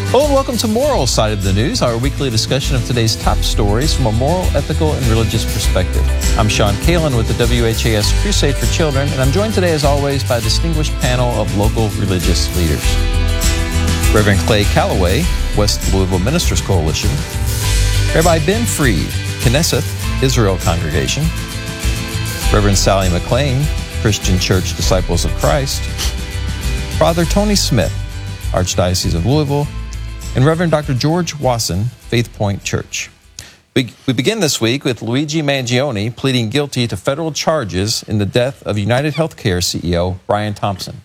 Hello and welcome to Moral Side of the News, our weekly discussion of today's top stories from a moral, ethical, and religious perspective. I'm Sean Kalin with the WHAS Crusade for Children, and I'm joined today, as always, by a distinguished panel of local religious leaders. Reverend Clay Calloway, West Louisville Ministers Coalition. Rabbi Ben Fried, Knesset Israel Congregation. Reverend Sally McLean, Christian Church Disciples of Christ. Father Tony Smith, Archdiocese of Louisville. And Reverend Dr. George Wasson, Faith Point Church. We begin this week with Luigi Mangione pleading guilty to federal charges in the death of United Healthcare CEO Brian Thompson.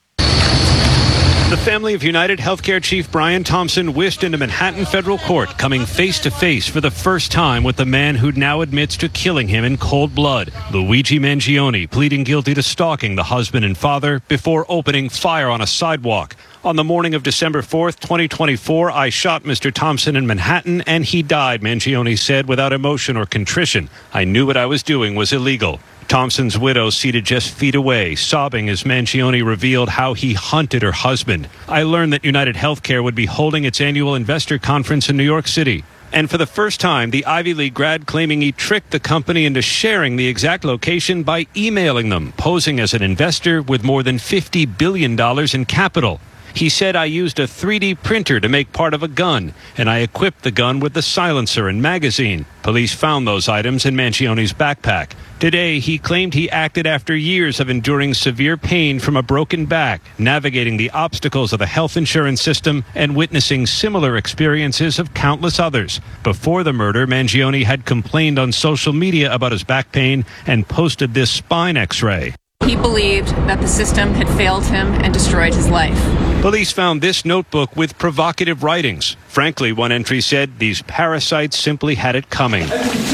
The family of United Healthcare Chief Brian Thompson whisked into Manhattan federal court, coming face to face for the first time with the man who now admits to killing him in cold blood. Luigi Mangione pleading guilty to stalking the husband and father before opening fire on a sidewalk. On the morning of December 4th, 2024, I shot Mr. Thompson in Manhattan and he died, Mangione said without emotion or contrition. I knew what I was doing was illegal. Thompson's widow seated just feet away, sobbing as Mangione revealed how he hunted her husband. I learned that United Healthcare would be holding its annual investor conference in New York City. And for the first time, the Ivy League grad claiming he tricked the company into sharing the exact location by emailing them, posing as an investor with more than $50 billion in capital. He said, I used a 3D printer to make part of a gun, and I equipped the gun with the silencer and magazine. Police found those items in Mangione's backpack. Today, he claimed he acted after years of enduring severe pain from a broken back, navigating the obstacles of the health insurance system, and witnessing similar experiences of countless others. Before the murder, Mangione had complained on social media about his back pain and posted this spine x-ray. He believed that the system had failed him and destroyed his life. Police found this notebook with provocative writings. Frankly, one entry said, these parasites simply had it coming.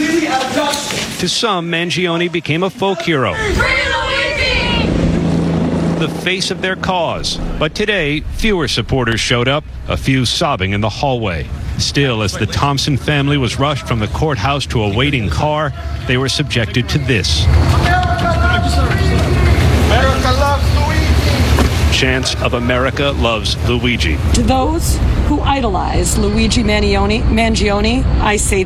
To some, Mangione became a folk hero, the face of their cause. But today, fewer supporters showed up, a few sobbing in the hallway. Still, as the Thompson family was rushed from the courthouse to a waiting car, they were subjected to this. America loves Luigi. Chants of America loves Luigi. To those who idolize Luigi Mangione, I say